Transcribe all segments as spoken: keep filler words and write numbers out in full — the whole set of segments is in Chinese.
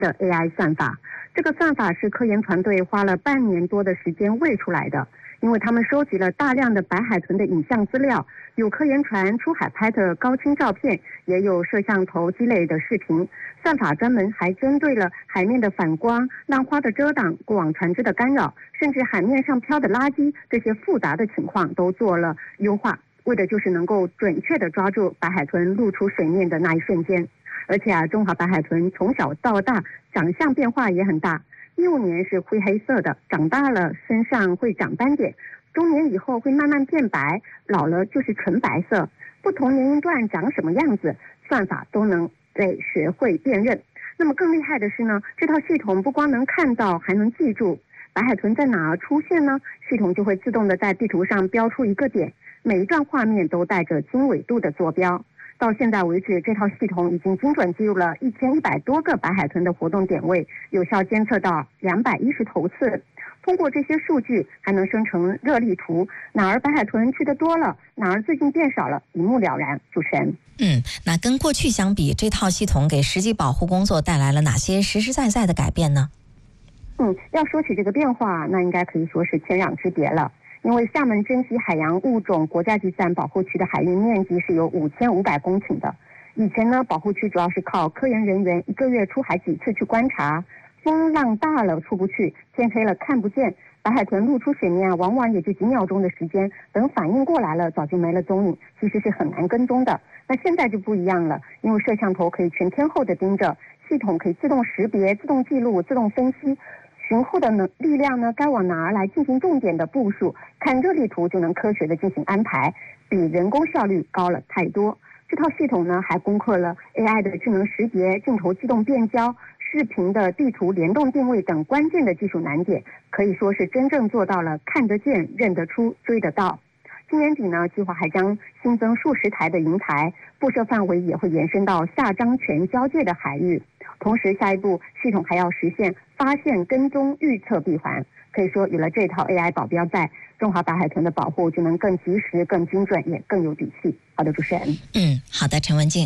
的 A I 算法。这个算法是科研团队花了半年多的时间喂出来的，因为他们收集了大量的白海豚的影像资料，有科研船出海拍的高清照片，也有摄像头积累的视频。算法专门还针对了海面的反光、浪花的遮挡、过往船只的干扰，甚至海面上飘的垃圾，这些复杂的情况都做了优化，为的就是能够准确地抓住白海豚露出水面的那一瞬间。而且啊，中华白海豚从小到大长相变化也很大，幼年是灰黑色的，长大了身上会长斑点，中年以后会慢慢变白，老了就是纯白色。不同年龄段长什么样子，算法都能被学会辨认。那么更厉害的是呢，这套系统不光能看到，还能记住白海豚在哪儿出现呢？系统就会自动的在地图上标出一个点，每一段画面都带着经纬度的坐标。到现在为止，这套系统已经精准记录了一千一百多个白海豚的活动点位，有效监测到两百一十头次。通过这些数据，还能生成热力图，哪儿白海豚去的多了，哪儿最近变少了，一目了然。主持人， 嗯，那跟过去相比，这套系统给实际保护工作带来了哪些实实在在的改变呢？ 嗯，要说起这个变化，那应该可以说是天壤之别了。因为厦门珍稀海洋物种国家级自然保护区的海域面积是有五千五百公顷的。以前呢，保护区主要是靠科研人员一个月出海几次去观察，风浪大了出不去，天黑了看不见，白海豚露出水面啊，往往也就几秒钟的时间，等反应过来了，早就没了踪影，其实是很难跟踪的。那现在就不一样了，因为摄像头可以全天候的盯着，系统可以自动识别、自动记录、自动分析。巡后的能力量呢，该往哪儿来进行重点的部署，看热力图就能科学的进行安排，比人工效率高了太多。这套系统呢，还攻克了 A I 的智能识别、镜头自动变焦、视频的地图联动定位等关键的技术难点，可以说是真正做到了看得见、认得出、追得到。今年底呢，计划还将新增数十台的云台，布设范围也会延伸到下漳泉交界的海域。同时，下一步系统还要实现发现、跟踪、预测闭环。可以说，有了这套 A I 保镖在，中华白海豚的保护就能更及时、更精准，也更有底气。好的，主持人。 嗯，好的，陈文静。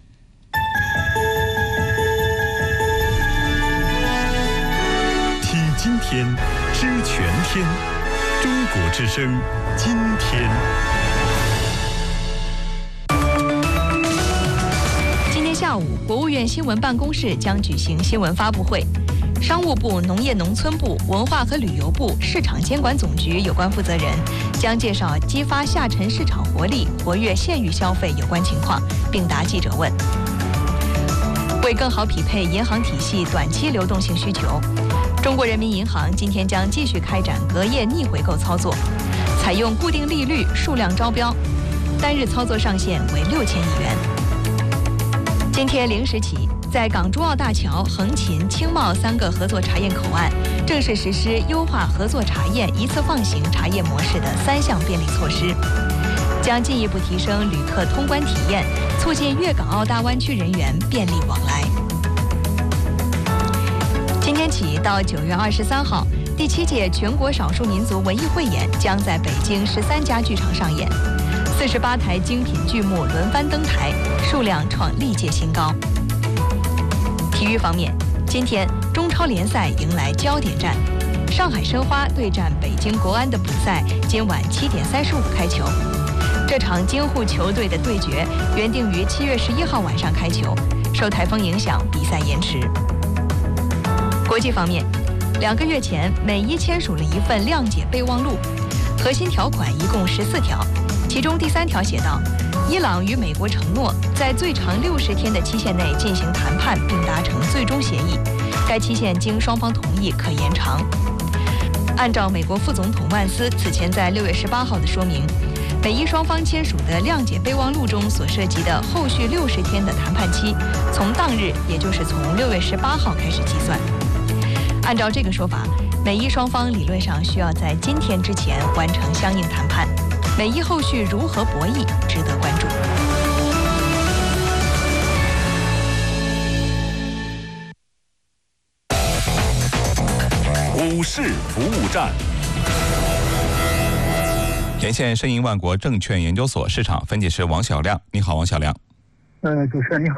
听今天，知全天，中国之声，今天。 下午，国务院新闻办公室将举行新闻发布会，商务部、农业农村部、文化和旅游部、市场监管总局有关负责人将介绍激发下沉市场活力、活跃县域消费有关情况，并答记者问。为更好匹配银行体系短期流动性需求，中国人民银行今天将继续开展隔夜逆回购操作，采用固定利率数量招标，单日操作上限为六千亿元。今天零时起，在港珠澳大桥、横琴、青茂三个合作查验口岸正式实施优化合作查验一次放行查验模式的三项便利措施，将进一步提升旅客通关体验，促进粤港澳大湾区人员便利往来。今天起到九月二十三号，第七届全国少数民族文艺汇演将在北京十三家剧场上演。四十八台精品剧目轮番登台，数量创历届新高。体育方面，今天中超联赛迎来焦点战，上海申花对战北京国安的比赛今晚七点三十五开球。这场京沪球队的对决原定于七月十一号晚上开球，受台风影响，比赛延迟。国际方面，两个月前，美伊签署了一份谅解备忘录，核心条款一共十四条。其中第三条写道，伊朗与美国承诺在最长六十天的期限内进行谈判并达成最终协议，该期限经双方同意可延长。按照美国副总统万斯此前在六月十八号的说明，美伊双方签署的谅解备忘录中所涉及的后续六十天的谈判期，从当日也就是从六月十八号开始计算。按照这个说法，美伊双方理论上需要在今天之前完成相应谈判。美伊后续如何博弈，值得关注。 股市服务站，连线申银万国证券研究所市场分析师王小亮。你好，王小亮。 呃，主持人你好。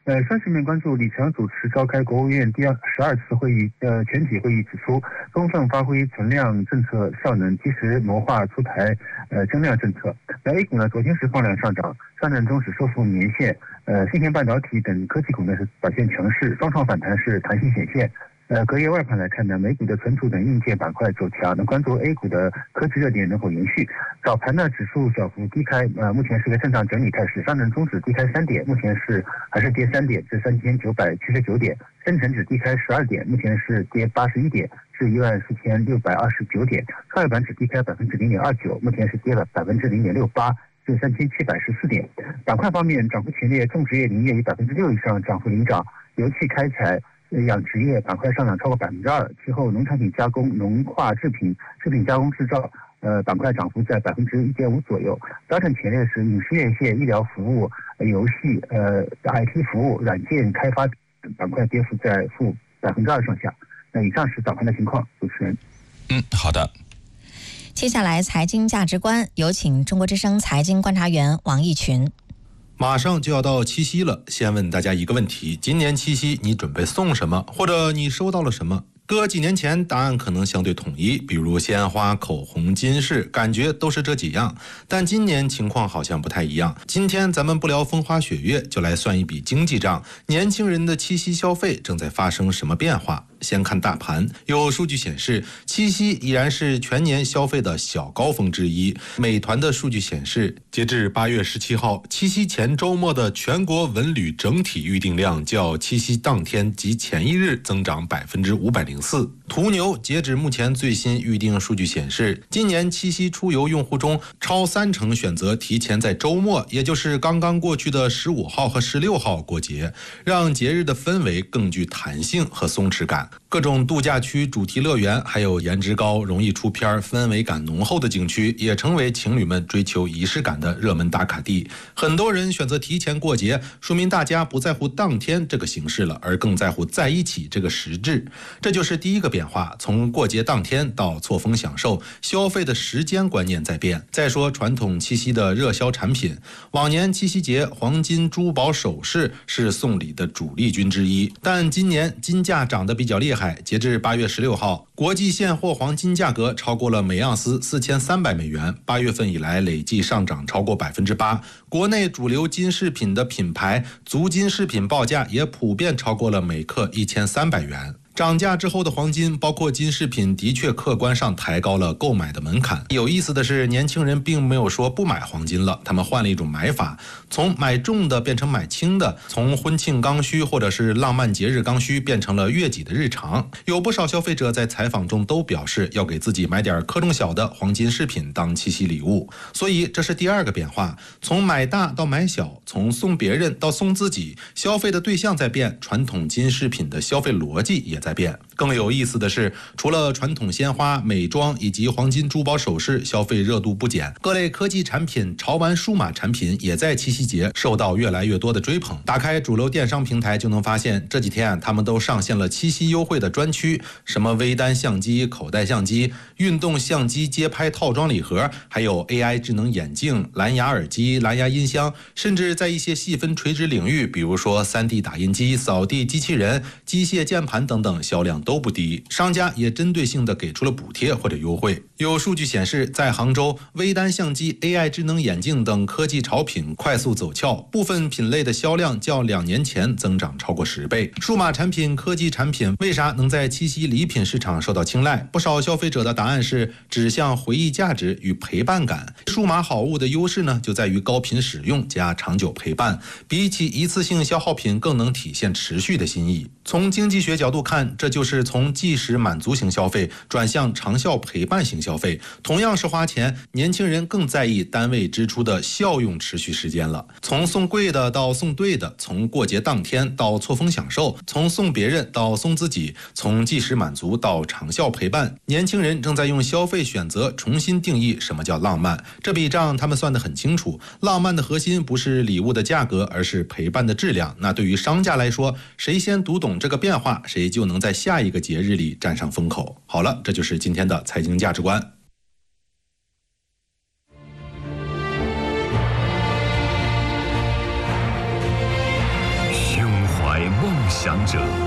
呃，三十面关注李强主持召开国务院第二十二次会议呃全体会议指出，充分发挥存量政策效能，及时谋划出台呃增量政策。那 A 股呢，昨天是放量上涨，上证综指收复年线，呃，芯片半导体等科技股呢是表现强势，双创反弹是弹性显现。呃，隔夜外盘来看呢，美股的存储等硬件板块走强，那关注 A 股的科技热点能否延续。早盘呢，指数小幅低开，呃，目前是个震荡整理态势。上证综指低开三点，目前是还是跌三点，至三千九百七十九点；深成指低开十二点，目前是跌八十一点，至一万四千六百二十九点。创业板指低开百分之零点二九，目前是跌了百分之零点六八。至三千七百十四点。板块方面，涨幅前列种植业、林业以百分之六以上涨幅领涨，油气开采、养殖业板块上涨超过百分之二，其后农产品加工、农化制品、食品加工制造呃板块涨幅在百分之一点五左右。标准前列是影视院线、医疗服务、游戏、呃 I T 服务、软件开发等板块跌幅在负百分之二上下。那以上是早盘的情况，主持人。 嗯，好的。 接下来财经价值观，有请中国之声财经观察员王毅群。 马上就要到七夕了，先问大家一个问题：今年七夕你准备送什么，或者你收到了什么？搁几年前答案可能相对统一，比如鲜花、口红、金饰，感觉都是这几样。但今年情况好像不太一样。今天咱们不聊风花雪月，就来算一笔经济账。年轻人的七夕消费正在发生什么变化？先看大盘，有数据显示，七夕依然是全年消费的小高峰之一。美团的数据显示，截至八月十七号，七夕前周末的全国文旅整体预订量较七夕当天及前一日增长百分之五百零四。途牛截止目前最新预订数据显示，今年七夕出游用户中，超三成选择提前在周末，也就是刚刚过去的十五号和十六号过节，让节日的氛围更具弹性和松弛感。各种度假区、主题乐园，还有颜值高、容易出片、氛围感浓厚的景区，也成为情侣们追求仪式感的热门打卡地。很多人选择提前过节，说明大家不在乎当天这个形式了，而更在乎在一起这个实质。这就是第一个变化，从过节当天到错峰享受，消费的时间观念在变。再说传统七夕的热销产品，往年七夕节黄金、珠宝、首饰是送礼的主力军之一，但今年金价涨得比较厉害。截至八月十六号，国际现货黄金价格超过了每盎司四千三百美元，八月份以来累计上涨超过百分之八。国内主流金饰品的品牌足金饰品报价也普遍超过了每克一千三百元。涨价之后的黄金，包括金饰品，的确客观上抬高了购买的门槛。有意思的是，年轻人并没有说不买黄金了，他们换了一种买法，从买重的变成买轻的，从婚庆刚需或者是浪漫节日刚需变成了月己的日常。有不少消费者在采访中都表示要给自己买点克重小的黄金饰品当七夕礼物。所以这是第二个变化，从买大到买小，从送别人到送自己，消费的对象在变，传统金饰品的消费逻辑也在在变。更有意思的是，除了传统鲜花、美妆以及黄金珠宝首饰消费热度不减，各类科技产品、潮玩数码产品也在七夕节受到越来越多的追捧。打开主流电商平台就能发现，这几天他们都上线了七夕优惠的专区，什么微单相机、口袋相机、运动相机街拍套装礼盒，还有 A I 智能眼镜、蓝牙耳机、蓝牙音箱，甚至在一些细分垂直领域，比如说 三 D 打印机、扫地机器人、机械键盘等等，销量都不低。商家也针对性的给出了补贴或者优惠。有数据显示，在杭州，微单相机、A I 智能眼镜等科技潮品快速走俏，部分品类的销量较两年前增长超过十倍。数码产品、科技产品为啥能在七夕礼品市场受到青睐？不少消费者的答案是指向回忆价值与陪伴感。数码好物的优势呢，就在于高频使用加长久陪伴，比起一次性消耗品更能体现持续的心意。从经济学角度看，这就是从即时满足型消费转向长效陪伴型消费。同样是花钱，年轻人更在意单位支出的效用持续时间了。从送贵的到送对的，从过节当天到错峰享受，从送别人到送自己，从即时满足到长效陪伴，年轻人正在用消费选择重新定义什么叫浪漫。这笔账他们算得很清楚，浪漫的核心不是礼物的价格，而是陪伴的质量。那对于商家来说，谁先读懂这个变化，谁就能在下一个节日里占上风口。好了，这就是今天的财经价值观。 兄想者。